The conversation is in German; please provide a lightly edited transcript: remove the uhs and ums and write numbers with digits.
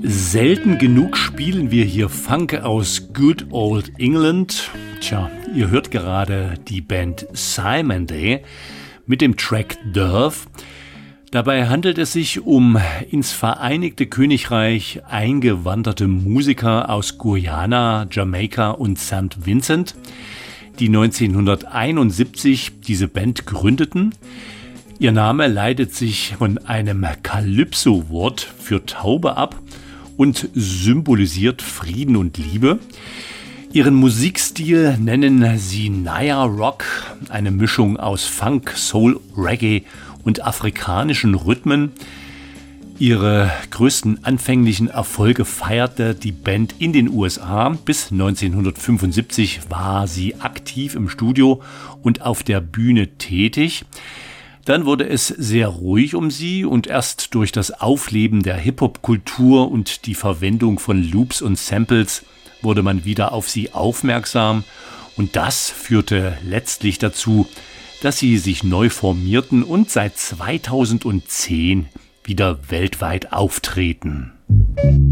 Selten genug spielen wir hier Funk aus Good Old England. Tja, ihr hört gerade die Band Simon Day mit dem Track Derv. Dabei handelt es sich um ins Vereinigte Königreich eingewanderte Musiker aus Guyana, Jamaika und St. Vincent, die 1971 diese Band gründeten. Ihr Name leitet sich von einem Calypso-Wort für Taube ab und symbolisiert Frieden und Liebe. Ihren Musikstil nennen sie Naya Rock, eine Mischung aus Funk, Soul, Reggae und afrikanischen Rhythmen. Ihre größten anfänglichen Erfolge feierte die Band in den USA. Bis 1975 war sie aktiv im Studio und auf der Bühne tätig. Dann wurde es sehr ruhig um sie und erst durch das Aufleben der Hip-Hop-Kultur und die Verwendung von Loops und Samples wurde man wieder auf sie aufmerksam. Und das führte letztlich dazu, dass sie sich neu formierten und seit 2010 wieder weltweit auftreten.